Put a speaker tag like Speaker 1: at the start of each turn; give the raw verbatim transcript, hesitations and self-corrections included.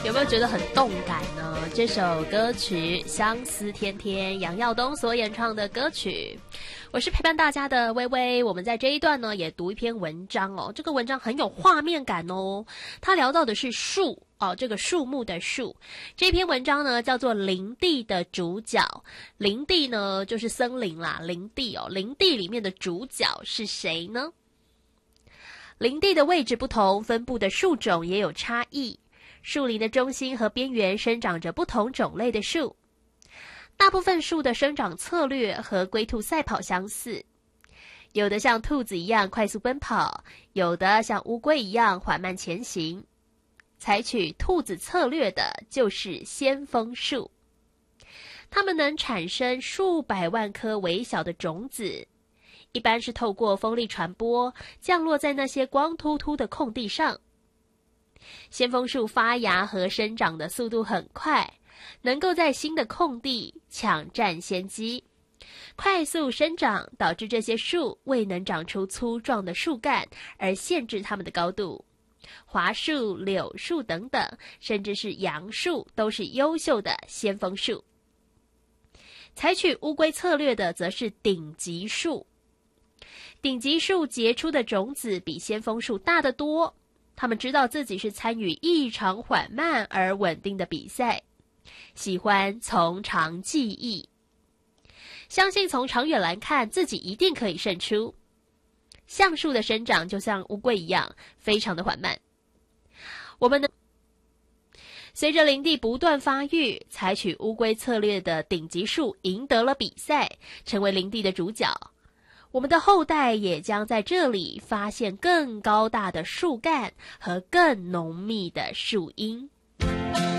Speaker 1: 有没有觉得很动感呢？这首歌曲《相思天天》，杨耀东所演唱的歌曲。我是陪伴大家的微微，我们在这一段呢也读一篇文章哦，这个文章很有画面感哦。他聊到的是树哦，这个树木的树。这篇文章呢叫做《林地的主角》，林地呢就是森林啦，林地哦，林地里面的主角是谁呢？林地的位置不同，分布的树种也有差异。树林的中心和边缘生长着不同种类的树。大部分树的生长策略和龟兔赛跑相似，有的像兔子一样快速奔跑，有的像乌龟一样缓慢前行。采取兔子策略的就是先锋树，它们能产生数百万颗微小的种子，一般是透过风力传播，降落在那些光秃秃的空地上。先锋树发芽和生长的速度很快，能够在新的空地抢占先机。快速生长导致这些树未能长出粗壮的树干，而限制它们的高度。桦树、柳树等等，甚至是杨树，都是优秀的先锋树。采取乌龟策略的则是顶级树。顶级树结出的种子比先锋树大得多，他们知道自己是参与异常缓慢而稳定的比赛，喜欢从长计议，相信从长远来看，自己一定可以胜出。橡树的生长就像乌龟一样，非常的缓慢。我们呢，随着林地不断发育，采取乌龟策略的顶级树赢得了比赛，成为林地的主角。我们的后代也将在这里发现更高大的树干和更浓密的树荫。